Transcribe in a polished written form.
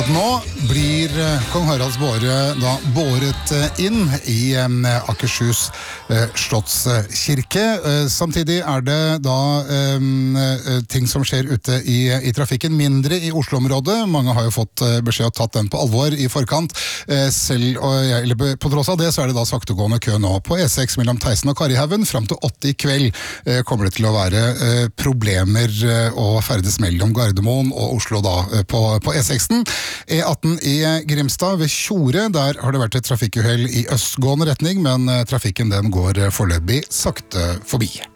Nå blir kong Haralds båre da båret inn i Akershus slottskirke. Samtidig det da ting som skjer ute i trafikken, mindre i Oslo-området. Mange har jo fått beskjed og tatt den på alvor i forkant. På tross av det så det da saktegående kø nå på E6 mellom Theisen og Karihaugen. Frem til 8 i kveld kommer det til å være problemer å ferdes mellom Gardermoen og Oslo da på E6-en. E18 i Grimstad ved Tjore, der har det vært et trafikkuhell i østgående retning, men trafikken den går foreløpig sakte forbi.